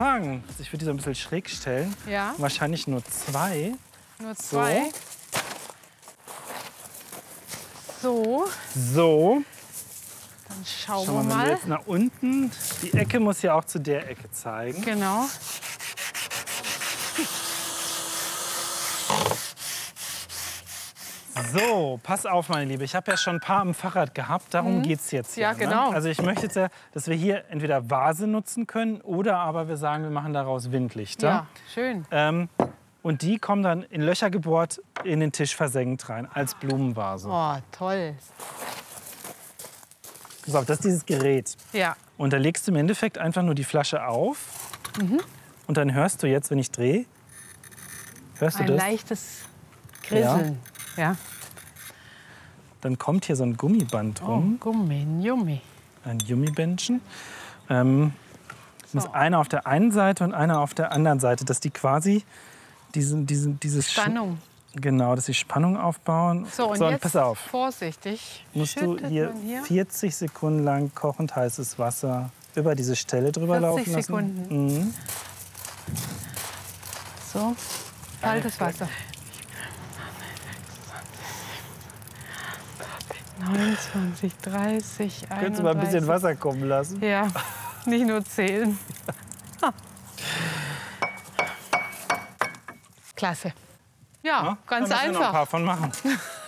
Also ich würde die so ein bisschen schräg stellen. Ja. Wahrscheinlich nur 2. Nur 2. So. So. Dann schauen Schau wir mal, wenn mal. wir jetzt nach unten. Die Ecke muss ja auch zu der Ecke zeigen. Genau. So, pass auf, meine Liebe. Ich habe ja schon ein paar am Fahrrad gehabt. Darum geht es jetzt. Ja, Ne? genau. Also ich möchte jetzt ja, dass wir hier entweder Vase nutzen können oder aber wir sagen, wir machen daraus Windlichter. Ja, schön. Und die kommen dann in Löcher gebohrt in den Tisch versenkt rein als Blumenvase. Oh, toll. So, das ist dieses Gerät. Ja. Und da legst du im Endeffekt einfach nur die Flasche auf. Und dann hörst du jetzt, wenn ich drehe, hörst du Ein das? leichtes Krisseln. Ja. Dann kommt hier so ein Gummiband Oh, rum, Gummi, Yummi. ein Gummibändchen. Muss einer auf der einen Seite und einer auf der anderen Seite, dass die quasi diese Spannung. Genau, dass sie Spannung aufbauen. So, und jetzt pass auf. vorsichtig. Musst du Schüttet hier man 40 Sekunden lang kochend heißes Wasser über diese Stelle drüber 40 laufen lassen. Sekunden. Mhm. So, kaltes Wasser. 29, 30, 31. Könntest du mal ein bisschen Wasser kommen lassen? Ja, nicht nur zählen. Klasse. Ja, Ja, ganz da müssen wir noch ein einfach. paar von machen.